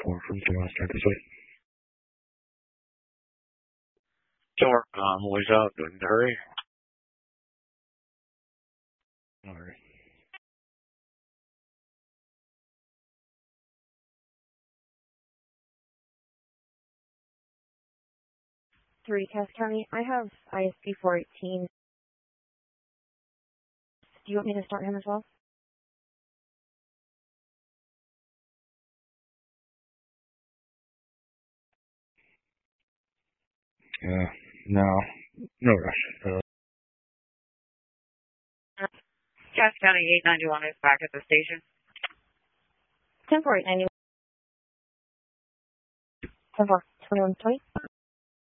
from do you want to start this way? Sure. I'm always out. Don't need to hurry. All right. Three, Cass County. I have ISP 418. Do you want me to start him as well? No rush. Cass County 891 is back at the station. 10-4, 891. 10-4, 2120.